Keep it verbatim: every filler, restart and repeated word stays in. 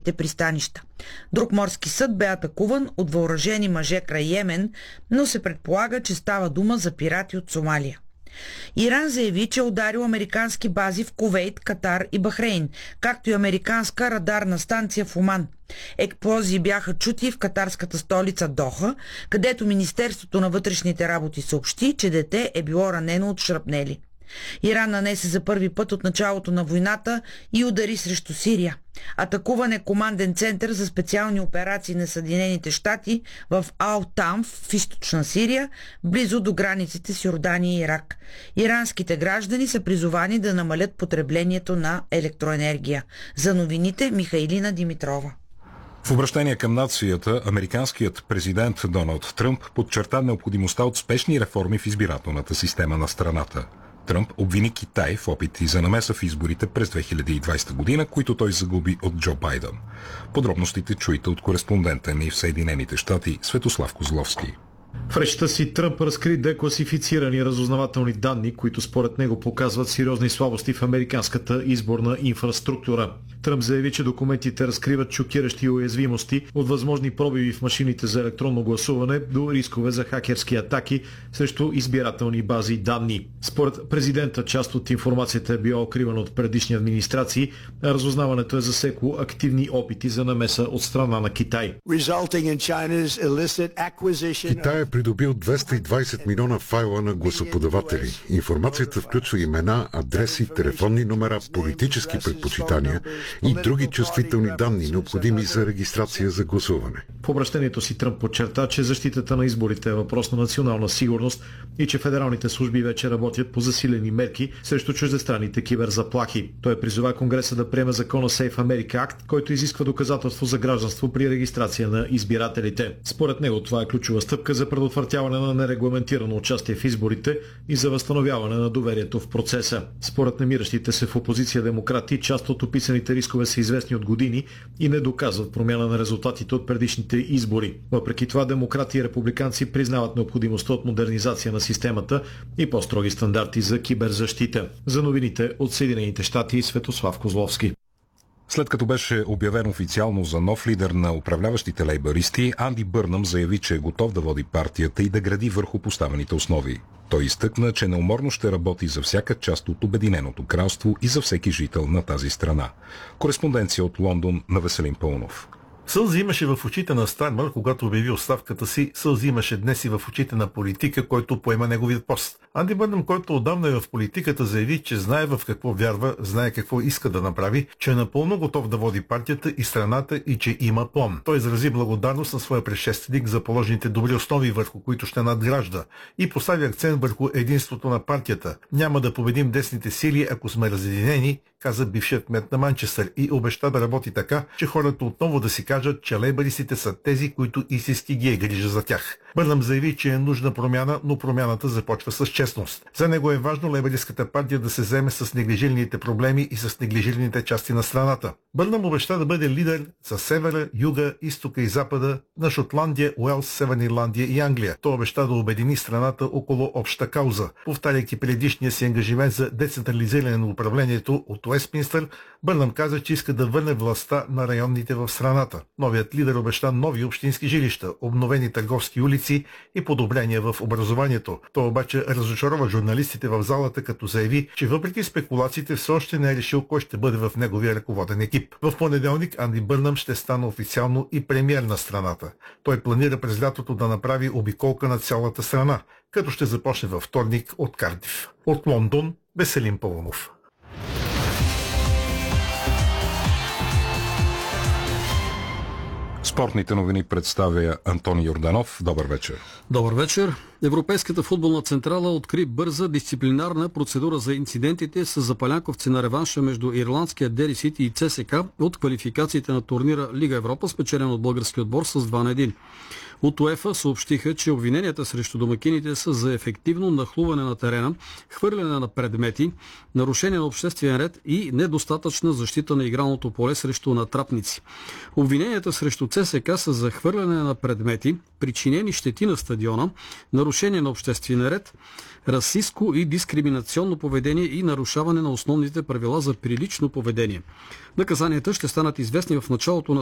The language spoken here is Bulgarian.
иранските пристанища. Друг морски съд бе атакуван от въоръжени мъже край Йемен, но се предполага, че става дума за пирати от Сомалия. Иран заяви, че е ударил американски бази в Кувейт, Катар и Бахрейн, както и американска радарна станция в Оман. Експлозии бяха чути в катарската столица Доха, където Министерството на вътрешните работи съобщи, че дете е било ранено от шрапнели. Иран нанесе за първи път от началото на войната и удари срещу Сирия. Атакуван е команден център за специални операции на Съединените щати в Ал-Тамф в източна Сирия, близо до границите с Йордания и Ирак. Иранските граждани са призовани да намалят потреблението на електроенергия. За новините Михайлина Димитрова. В обращение към нацията, американският президент Доналд Тръмп подчерта необходимостта от спешни реформи в избирателната система на страната. Тръмп обвини Китай в опити за намеса в изборите през две хиляди и двадесета година, които той загуби от Джо Байден. Подробностите чуйте от кореспондента ни в Съединените щати Светослав Козловски. В речта си Тръмп разкри декласифицирани разузнавателни данни, които според него показват сериозни слабости в американската изборна инфраструктура. Тръмп заяви, че документите разкриват шокиращи уязвимости от възможни пробиви в машините за електронно гласуване до рискове за хакерски атаки срещу избирателни бази данни. Според президента, част от информацията е била укривана от предишни администрации, а разузнаването е засекло активни опити за намеса от страна на Китай. Китай е придобил двеста и двадесет милиона файла на гласоподаватели. Информацията включва имена, адреси, телефонни номера, политически предпочитания и други чувствителни данни, необходими за регистрация за гласуване. В обращението си Тръмп подчерта, че защитата на изборите е въпрос на национална сигурност и че федералните служби вече работят по засилени мерки срещу чуждестранните киберзаплахи. Той призова Конгреса да приеме закона Safe America Act, който изисква доказателство за гражданство при регистрация на избирателите. Според него това е ключова стъпка за предотвратяване на нерегламентирано участие в изборите и за възстановяване на доверието в процеса. Според намиращите се в опозиция демократи, част от описаните рискове са известни от години и не доказват промяна на резултатите от предишните избори. Въпреки това, демократи и републиканци признават необходимостта от модернизация на системата и по-строги стандарти за киберзащита. За новините от Съединените щати Светослав Козловски. След като беше обявен официално за нов лидер на управляващите лейбъристи, Анди Бърнъм заяви, че е готов да води партията и да гради върху поставените основи. Той изтъкна, че неуморно ще работи за всяка част от Обединеното кралство и за всеки жител на тази страна. Кореспонденция от Лондон на Веселин Пълнов. Сълзи имаше в очите на Стармър, когато обяви оставката си, сълзи имаше днес и в очите на политика, който поема неговият пост. Анди Бърнъм, който отдавна е в политиката, заяви, че знае в какво вярва, знае какво иска да направи, че е напълно готов да води партията и страната и че има план. Той изрази благодарност на своя предшественик за положените добри основи, върху които ще надгражда, и постави акцент върху единството на партията. Няма да победим десните сили, ако сме разединени, каза бившият кмет на Манчестър и обеща да работи така, че хората отново да си кажат, че лейбъристите са тези, които истински ги е грижа за тях. Бърнъм заяви, че е нужна промяна, но промяната започва с честност. За него е важно лейбъристската партия да се вземе с неглижираните проблеми и с неглижираните части на страната. Бърнъм обеща да бъде лидер за севера, юга, изтока и запада на Шотландия, Уелс, Северна Ирландия и Англия. Той обеща да обедини страната около обща кауза. Повтаряйки предишния си ангажимент за децентрализиране на управлението от Уестминстър, Бърнъм каза, че иска да върне властта на районните в страната. Новият лидер обеща нови общински жилища, обновени търговски улици и подобрения в образованието. Той обаче разочарова журналистите в залата, като заяви, че въпреки спекулациите все още не е решил кой ще бъде в неговия ръководен екип. В понеделник Анди Бърнъм ще стане официално и премиер на страната. Той планира през лятото да направи обиколка на цялата страна, като ще започне във вторник от Кардиф. От Лондон, Веселин Пълнов. Спортните новини представя Антони Йорданов. Добър вечер. Добър вечер. Европейската футболна централа откри бърза дисциплинарна процедура за инцидентите с запалянковци на реванша между ирландския Дери Сити и ЦСКА от квалификациите на турнира Лига Европа, спечелен от български отбор с два на един. От УЕФА съобщиха, че обвиненията срещу домакините са за ефективно нахлуване на терена, хвърляне на предмети, нарушение на обществен ред и недостатъчна защита на игралното поле срещу натрапници. Обвиненията срещу ЦСКА са за хвърляне на предмети, причинени щети на стадиона, нарушение на обществен ред, расистско и дискриминационно поведение и нарушаване на основните правила за прилично поведение. Наказанията ще станат известни в началото на